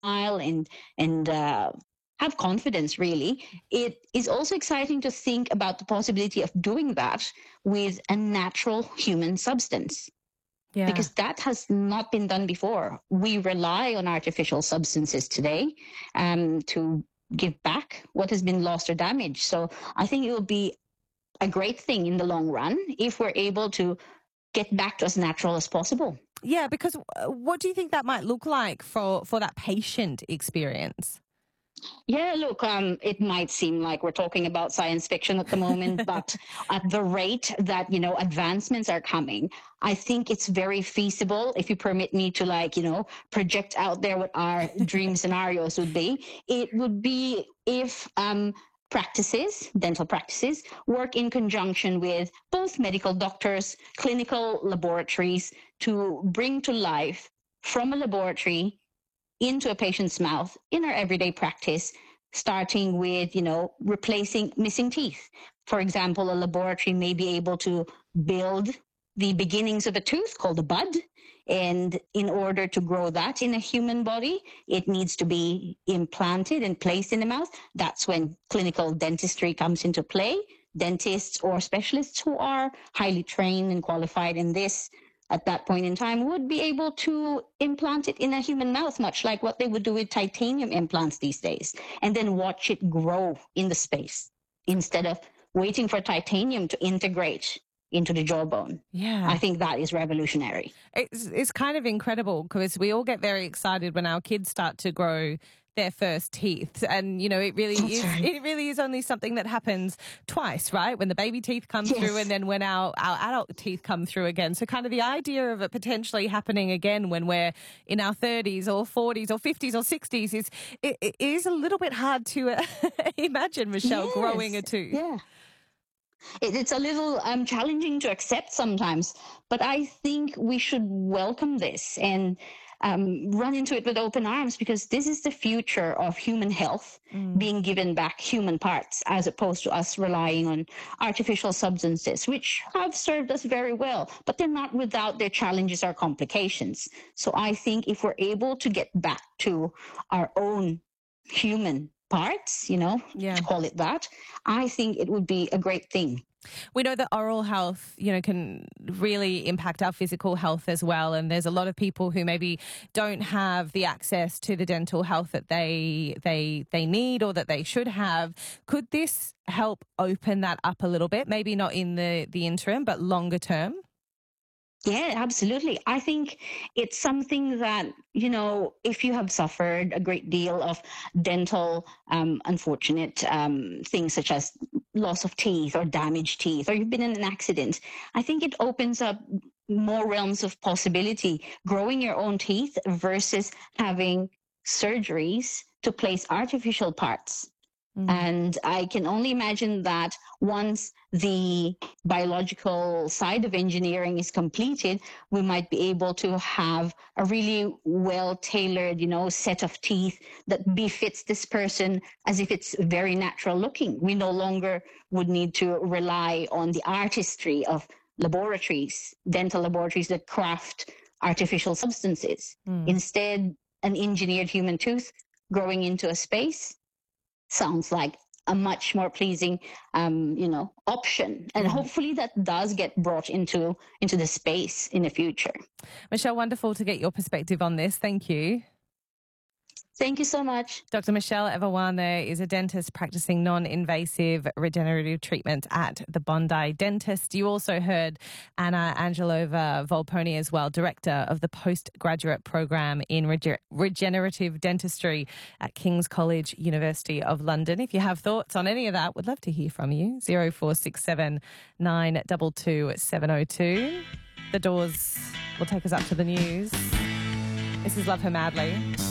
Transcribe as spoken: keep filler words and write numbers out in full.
smile and and uh, have confidence. Really, it is also exciting to think about the possibility of doing that with a natural human substance, Yeah. because that has not been done before. We rely on artificial substances today um, to give back what has been lost or damaged. So I think it will be a great thing in the long run if we're able to get back to as natural as possible. Yeah, because uh, what do you think that might look like for, for that patient experience? Yeah, look, um, it might seem like we're talking about science fiction at the moment, but at the rate that, you know, advancements are coming, I think it's very feasible, if you permit me to, like, you know, project out there what our dream scenarios would be. It would be if um, practices, dental practices, work in conjunction with both medical doctors, clinical laboratories to bring to life from a laboratory into a patient's mouth in our everyday practice, starting with, you know, replacing missing teeth. For example, a laboratory may be able to build the beginnings of a tooth called a bud. And in order to grow that in a human body, it needs to be implanted and placed in the mouth. That's when clinical dentistry comes into play. Dentists or specialists who are highly trained and qualified in this at that point in time would be able to implant it in a human mouth, much like what they would do with titanium implants these days, and then watch it grow in the space instead of waiting for titanium to integrate into the jawbone. I Yeah. think that is revolutionary. It's, it's kind of incredible because we all get very excited when our kids start to grow their first teeth, and you know it really That's is right. it really is only something that happens twice, right? When the baby teeth come Yes. through, and then when our our adult teeth come through again. So kind of the idea of it potentially happening again when we're in our thirties or forties or fifties or sixties is it, it is a little bit hard to uh, imagine, Michelle, growing a Yes. tooth. Yeah. It, it's a little um, challenging to accept sometimes, but I think we should welcome this and um, run into it with open arms, because this is the future of human health, Mm. being given back human parts as opposed to us relying on artificial substances, which have served us very well, but they're not without their challenges or complications. So I think if we're able to get back to our own human parts, you know, Yeah. to call it that, I think it would be a great thing. We know that oral health, you know, can really impact our physical health as well. And there's a lot of people who maybe don't have the access to the dental health that they they they need or that they should have. Could this help open that up a little bit? Maybe not in the, the interim, but longer term? Yeah, absolutely. I think it's something that, you know, if you have suffered a great deal of dental um, unfortunate um, things such as loss of teeth or damaged teeth, or you've been in an accident, I think it opens up more realms of possibility. Growing your own teeth versus having surgeries to place artificial parts. Mm. And I can only imagine that once the biological side of engineering is completed, we might be able to have a really well tailored, you know, set of teeth that befits this person as if it's very natural looking. We no longer would need to rely on the artistry of laboratories, dental laboratories that craft artificial substances. Mm. Instead, an engineered human tooth growing into a space sounds like a much more pleasing, um, you know, option. And Yeah. hopefully that does get brought into into the space in the future. Michelle, wonderful to get your perspective on this. Thank you. Thank you so much. Doctor Michelle Evawane is a dentist practicing non-invasive regenerative treatment at the Bondi Dentist. You also heard Anna Angelova Volponi as well, Director of the Postgraduate Program in Rege- Regenerative Dentistry at King's College, University of London. If you have thoughts on any of that, we'd love to hear from you. zero four six seven nine two two seven zero two. The Doors will take us up to the news. This is Love Her Madly.